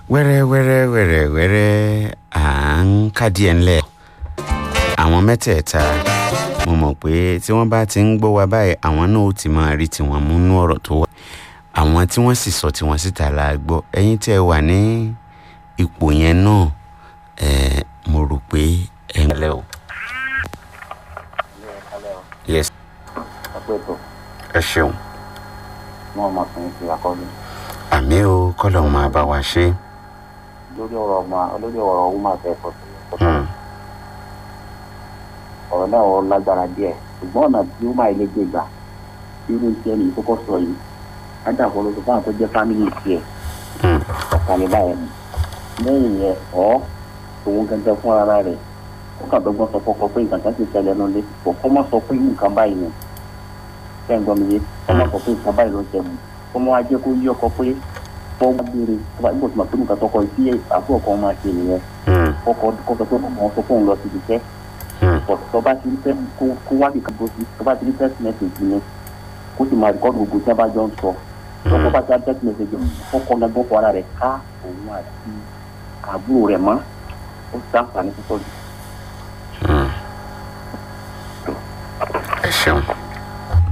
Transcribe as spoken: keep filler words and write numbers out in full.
wẹ́rẹ́ wẹ́rẹ́ wẹ́rẹ́ wẹ́rẹ́ à ń kádìí ẹ̀ ńlẹ̀ àwọn mẹ́tẹ̀ẹ̀ta mo mọ̀ pé tí wọ́n bá ti ń gbọ́ wa báyìí àwọn náà ó ti máa rí tiwọn mú nú ọ̀rọ̀ tó wà àwọn tí wọ́n sì sọ tiwọn síta la gbọ́ ẹ̀yin tẹ́ wà ní ipò yẹn náà ẹ̀ mo rò pé ẹ̀ ń lẹ́ o. yes. ẹ ṣeun. wọ́n máa fún ìṣe àkọlù. àmì o kọ́lọ̀ máa bá wa ṣe. lórí ọ̀rọ̀ ọmọ lórí ọ̀rọ̀ ọ̀hún máa fẹ́ sọ ọ̀rọ̀ náà ó lágbára díẹ̀ ṣùgbọ́n ọ̀nà tí ó máa ilé gbé gbà irú iṣẹ́ ní ìkókó sọ yìí ádàpọ̀ ló sọ fún àwọn tó jẹ́ fámìlì tiẹ̀ ọ̀kàlẹ̀ báyẹn ni lẹ́yìn yẹn ọ̀ òun gẹ́gẹ́ fún ara rẹ̀ ó kà dọ́gbọ́n sọ fọ́kọ pé nǹkan kan ti ṣẹlẹ̀ náà lé kò kọ́ mọ́ sọ pé nǹkan báyìí ni ṣé ń gbọ́ mi yé kọ́ mọ́ sọ pé nǹkan báyìí ló ń ṣẹlẹ̀ kọ́ mọ́ wá jẹ́ kó yí ọkọ pé fọ́ wá gbére nígbà tí mo ti mọ̀ pé nǹkan tọkọ sí àbúrò kan máa ṣe nìyẹn kọ́kọ́ kọ́kọ́ tó kọ́ sọ fóun lọ sí iṣẹ́ tó bá ti rí tẹ́ kó wá kíkan tó sí tó bá ti rí text message yẹn kó sì máa rìkọ́dù gbogbo tí a bá jọ ń sọ tó bá ti rí text message kọ́kọ́ gbogbo fún ara rẹ̀ ká òun àti àbúrò rẹ̀ mọ́ ó sàǹfààní púpọ̀ jù. ẹ ṣeun.